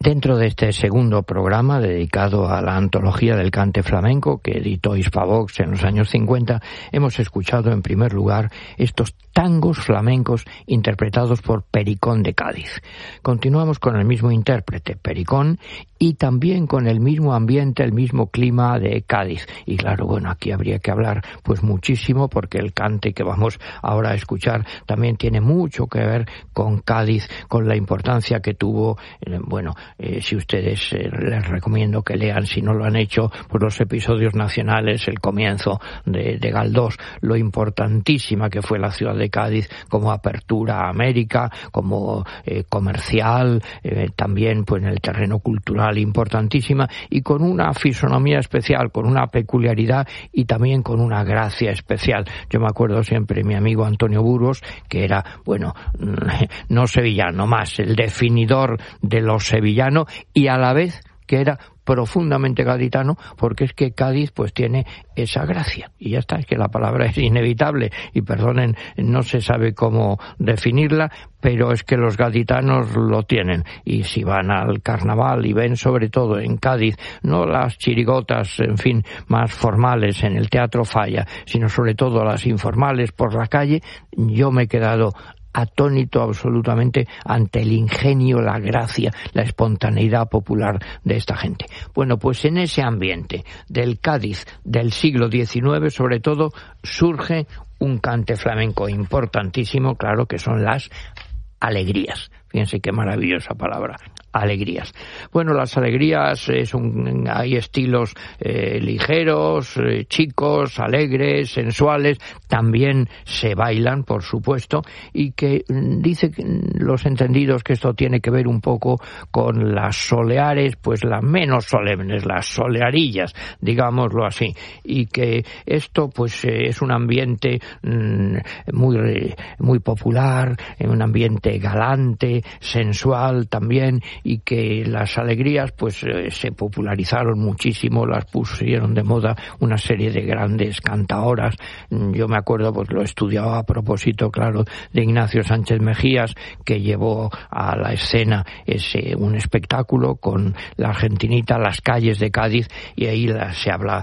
Dentro de este segundo programa dedicado a la antología del cante flamenco que editó Hispavox en los años 50, hemos escuchado en primer lugar estos tangos flamencos interpretados por Pericón de Cádiz. Continuamos con el mismo intérprete, Pericón, y también con el mismo ambiente, el mismo clima de Cádiz. Y claro, bueno, aquí habría que hablar pues muchísimo porque el cante que vamos ahora a escuchar también tiene mucho que ver con Cádiz, con la importancia que tuvo, si ustedes les recomiendo que lean, si no lo han hecho, pues los episodios nacionales, el comienzo de Galdós, lo importantísima que fue la ciudad de Cádiz como apertura a América, como comercial, también pues en el terreno cultural importantísima, y con una fisonomía especial, con una peculiaridad y también con una gracia especial. Yo me acuerdo siempre de mi amigo Antonio Burgos, que era, no sevillano, más el definidor de lo sevillano, y a la vez que era profundamente gaditano, porque es que Cádiz pues tiene esa gracia, y ya está, es que la palabra es inevitable, y perdonen, no se sabe cómo definirla, pero es que los gaditanos lo tienen, y si van al carnaval y ven sobre todo en Cádiz, no las chirigotas, en fin, más formales en el Teatro Falla, sino sobre todo las informales por la calle, yo me he quedado atónito absolutamente ante el ingenio, la gracia, la espontaneidad popular de esta gente. Bueno, pues en ese ambiente del Cádiz del siglo XIX, sobre todo, surge un cante flamenco importantísimo, claro, que son las alegrías. Fíjense qué maravillosa palabra, alegrías. Bueno, las alegrías hay estilos ligeros, chicos, alegres, sensuales, también se bailan, por supuesto, y que dice los entendidos que esto tiene que ver un poco con las soleares, pues las menos solemnes, las solearillas, digámoslo así, y que esto pues es un ambiente muy popular, un ambiente galante, sensual también, y que las alegrías pues se popularizaron muchísimo, las pusieron de moda una serie de grandes cantaoras. Yo me acuerdo, pues lo estudiaba a propósito, claro, de Ignacio Sánchez Mejías, que llevó a la escena un espectáculo con la argentinita Las calles de Cádiz, y ahí se habla,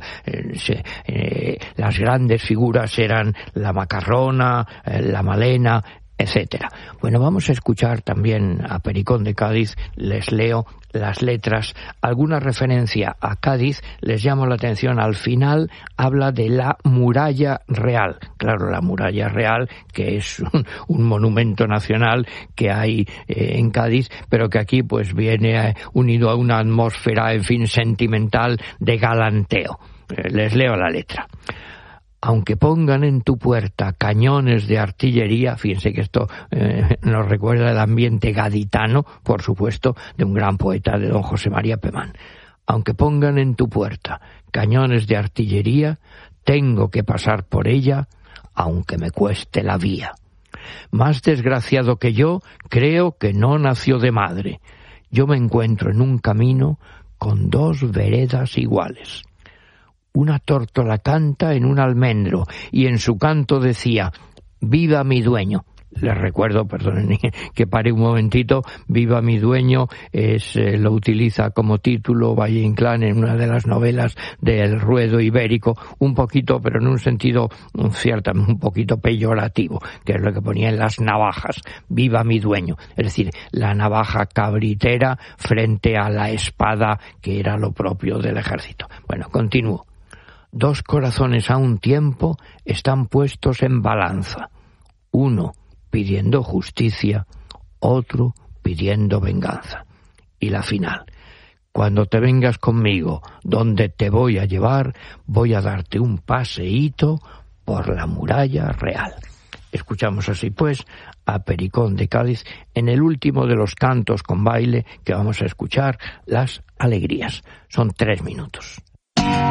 las grandes figuras eran la Macarrona, la Malena, etcétera. Bueno, vamos a escuchar también a Pericón de Cádiz, les leo las letras, alguna referencia a Cádiz, les llamo la atención, al final habla de la muralla real, claro, la muralla real, que es un monumento nacional que hay en Cádiz, pero que aquí pues viene unido a una atmósfera, en fin, sentimental, de galanteo. Les leo la letra. Aunque pongan en tu puerta cañones de artillería, fíjense que esto nos recuerda el ambiente gaditano, por supuesto, de un gran poeta, de don José María Pemán. Aunque pongan en tu puerta cañones de artillería, tengo que pasar por ella, aunque me cueste la vía. Más desgraciado que yo, creo que no nació de madre. Yo me encuentro en un camino con dos veredas iguales. Una tórtola canta en un almendro y en su canto decía: ¡viva mi dueño! Les recuerdo, perdonen que pare un momentito, Viva mi dueño lo utiliza como título Valle Inclán en una de las novelas del Ruedo Ibérico, un poquito, pero en un sentido un poquito peyorativo, que es lo que ponía en las navajas, Viva mi dueño, es decir, la navaja cabritera frente a la espada que era lo propio del ejército. Bueno, continúo. Dos corazones a un tiempo están puestos en balanza, uno pidiendo justicia, otro pidiendo venganza. Y la final: cuando te vengas conmigo, donde te voy a llevar, voy a darte un paseíto por la muralla real. Escuchamos así pues a Pericón de Cádiz en el último de los cantos con baile que vamos a escuchar, las alegrías. Son 3 minutos.